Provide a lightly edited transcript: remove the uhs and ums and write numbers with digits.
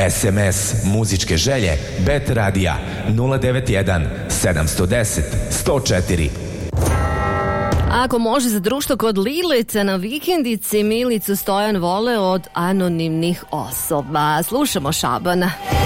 SMS muzičke želje Bet Radija 091 710 104. Ako može za društvo kod Lilice na vikendici, Milicu Stojan vole od anonimnih osoba. Slušamo Šabana.